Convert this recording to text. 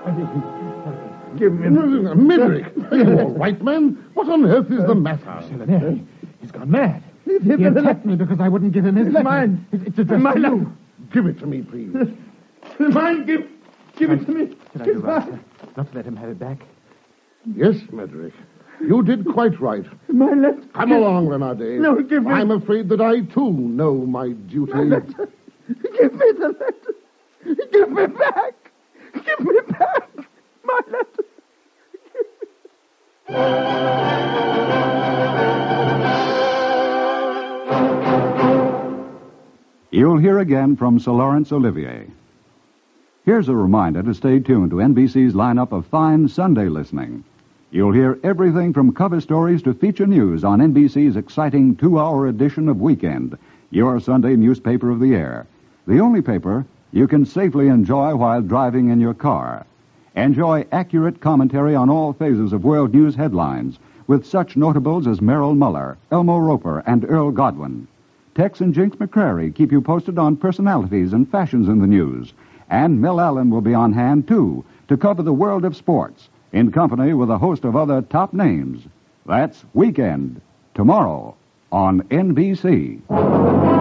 Give me... Midrick, are you all right, man? What on earth is the matter? He's gone mad. He attacked me because I wouldn't give him his letter. Mine. It's addressed to you. Give it to me, please. Mine, give it to me. Did I do right, sir? Not to let him have it back? Yes, Medrick. You did quite right. My letter. Come along, Renardet. No, give me... I'm afraid that I, too, know my duty. My letter. Give me the letter. Give me back. Give me back my letter. You'll hear again from Sir Laurence Olivier. Here's a reminder to stay tuned to NBC's lineup of fine Sunday listening. You'll hear everything from cover stories to feature news on NBC's exciting 2-hour edition of Weekend, your Sunday newspaper of the air. The only paper you can safely enjoy while driving in your car. Enjoy accurate commentary on all phases of world news headlines with such notables as Merrill Muller, Elmo Roper, and Earl Godwin. Tex and Jinx McCrary keep you posted on personalities and fashions in the news. And Mel Allen will be on hand, too, to cover the world of sports, in company with a host of other top names. That's Weekend, tomorrow on NBC.